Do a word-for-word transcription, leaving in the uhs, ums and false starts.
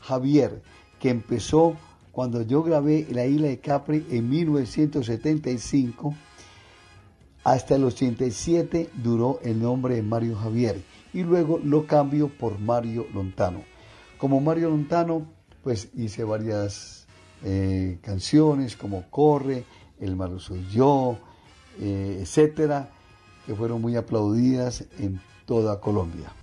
Javier, que empezó cuando yo grabé La Isla de Capri en mil novecientos setenta y cinco. Hasta el ochenta y siete duró el nombre de Mario Javier y luego lo cambio por Mario Lontano. Como Mario Lontano, pues hice varias eh, canciones como Corre, El malo soy yo, eh, etcétera, que fueron muy aplaudidas en toda Colombia.